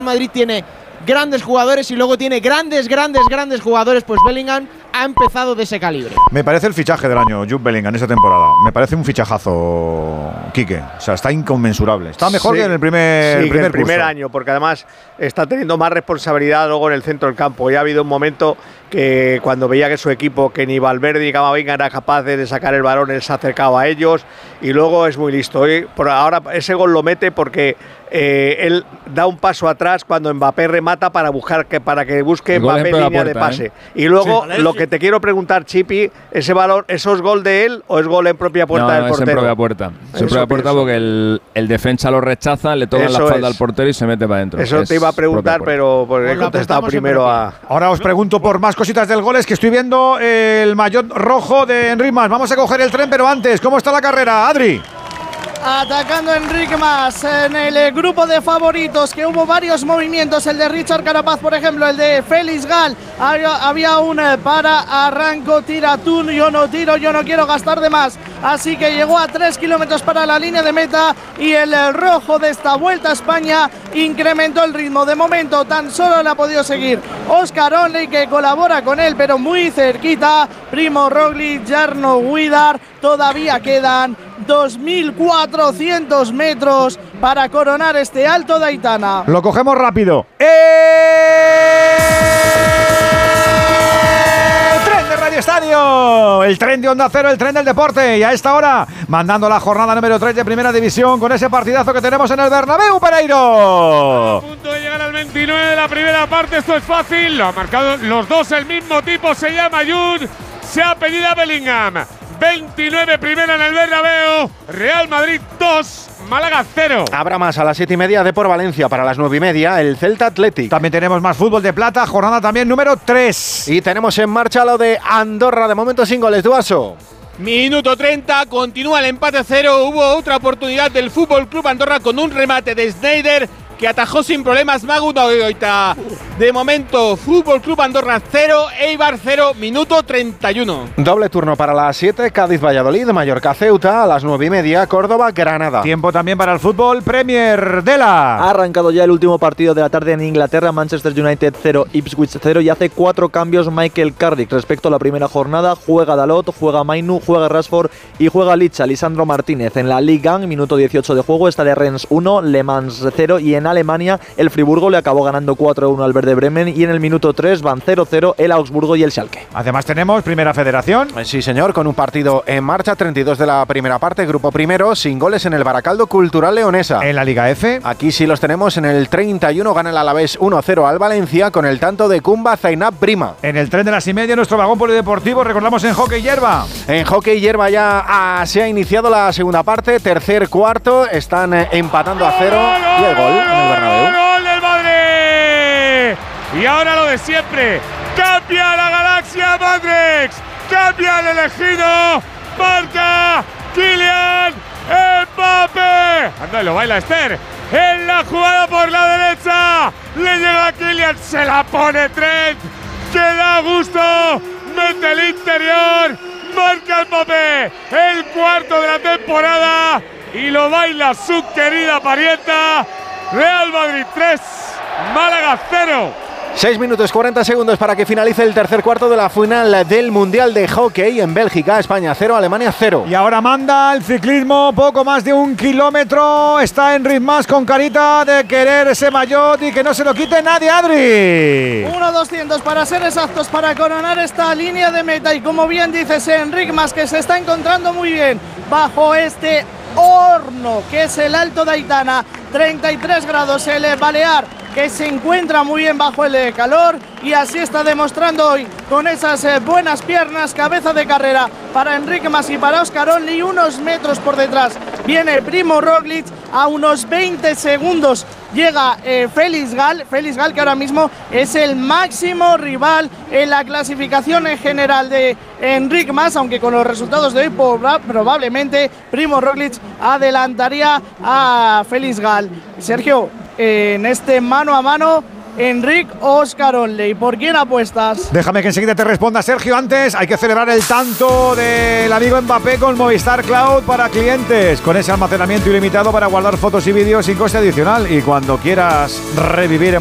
Madrid tiene grandes jugadores y luego tiene grandes jugadores, pues Bellingham ha empezado de ese calibre. Me parece el fichaje del año, Jude Bellingham, esa temporada. Me parece un fichajazo, Quique. O sea, está inconmensurable. Está mejor que en el primer año, porque además está teniendo más responsabilidad luego en el centro del campo. Ya ha habido un momento que cuando veía que su equipo, que ni Valverde ni Camavinga era capaz de sacar el balón, él se ha acercado a ellos y luego es muy listo. Por ahora ese gol lo mete porque él da un paso atrás cuando Mbappé remata para que busque Mbappé línea de pase. Y luego lo que te quiero preguntar, Chipi, ese balón, ¿eso es gol de él o es gol en propia puerta del portero? Es en propia puerta. Es en propia puerta porque el defensa lo rechaza, le toca la espalda al portero y se mete para adentro. Eso te iba a preguntar, pero he contestado primero a… Ahora os pregunto por más cositas del gol, es que estoy viendo el maillot rojo de Enric Mas. Vamos a coger el tren, pero antes, ¿cómo está la carrera, Adri? Atacando Enric Mas en el grupo de favoritos, que hubo varios movimientos, el de Richard Carapaz, por ejemplo, el de Félix Gal, había un para, arranco, tira tú, yo no tiro, yo no quiero gastar de más, así que llegó a 3 kilómetros para la línea de meta y el rojo de esta Vuelta a España incrementó el ritmo. De momento tan solo le ha podido seguir Oscar Onley, que colabora con él, pero muy cerquita, Primo Roglic, Jarno Huidar. Todavía quedan 2.400 metros para coronar este Alto de Aitana. Lo cogemos rápido. ¡Tren de Radio Estadio! El tren de Onda Cero, el tren del deporte. Y a esta hora, mandando la jornada número 3 de Primera División con ese partidazo que tenemos en el Bernabéu, Pereiro. A punto de llegar al 29 de la primera parte, esto es fácil. Lo han marcado los dos el mismo tipo, se llama Jude. Se ha pedido a Bellingham. 29 primera en el Bernabéu, Real Madrid 2, Málaga 0. Habrá más a las 7:30 de por Valencia, para las 9:30 el Celta Athletic. También tenemos más fútbol de plata, jornada también número 3. Y tenemos en marcha lo de Andorra, de momento sin goles, Duaso. Minuto 30, continúa el empate a 0, hubo otra oportunidad del Fútbol Club Andorra con un remate de Sneijder que atajó sin problemas Magu Nogoita. De momento, Fútbol Club Andorra 0, Eibar 0, minuto 31. Doble turno para las 7, Cádiz-Valladolid, Mallorca-Ceuta, a las 9:30, Córdoba-Granada. Tiempo también para el fútbol Premier de la… Ha arrancado ya el último partido de la tarde en Inglaterra, Manchester United 0, Ipswich 0, y hace 4 cambios Michael Carrick respecto a la primera jornada. Juega Dalot, juega Mainu, juega Rashford y juega Licha, Lisandro Martínez. En la Ligue 1, minuto 18 de juego, está de Rennes 1, Le Mans 0, y en Alemania el Friburgo le acabó ganando 4-1 al Werder Bremen, y en el minuto 3 van 0-0 el Augsburgo y el Schalke. Además tenemos Primera Federación. Sí, señor, con un partido en marcha, 32 de la primera parte, grupo primero, sin goles en el Baracaldo Cultural Leonesa. En la Liga F. Aquí sí los tenemos, en el 31 gana el Alavés 1-0 al Valencia con el tanto de Kumba Zainab Prima. En el tren de las y media, nuestro vagón polideportivo, recordamos en hockey hierba. En hockey hierba ya se ha iniciado la segunda parte, tercer cuarto, están empatando a 0 y el gol en el Bernabéu. ¡Gol del Madrid! Y ahora lo de siempre, cambia la galaxia Matrix, cambia el elegido, marca Kylian Mbappé. Anda, lo baila Esther. En la jugada por la derecha, le llega a Kylian, se la pone Trent, que da gusto, mete el interior, marca Mbappé, el cuarto de la temporada, y lo baila su querida parienta. Real Madrid 3, Málaga 0. 6 minutos 40 segundos para que finalice el tercer cuarto de la final del Mundial de Hockey en Bélgica. España 0, Alemania 0. Y ahora manda el ciclismo, poco más de 1 kilómetro. Está Enric Mas con carita de querer ese maillot y que no se lo quite nadie, Adri. 1.200 para ser exactos, para coronar esta línea de meta. Y como bien dices, Enric Mas, que se está encontrando muy bien bajo este horno que es el Alto de Aitana. 33 grados el Balear, que se encuentra muy bien bajo el calor, y así está demostrando hoy con esas buenas piernas. Cabeza de carrera para Enric Mas y para Oscar Onley, unos metros por detrás viene Primo Roglic, a unos 20 segundos llega Félix Gal, que ahora mismo es el máximo rival en la clasificación en general de Enric Mas, aunque con los resultados de hoy probablemente Primo Roglic adelantaría a Félix Gal. Sergio, en este mano a mano, Enric o Óscar Onley. ¿Por quién apuestas? Déjame que enseguida te responda, Sergio. Antes hay que celebrar el tanto del amigo Mbappé con Movistar Cloud para clientes, con ese almacenamiento ilimitado para guardar fotos y vídeos sin coste adicional. Y cuando quieras revivir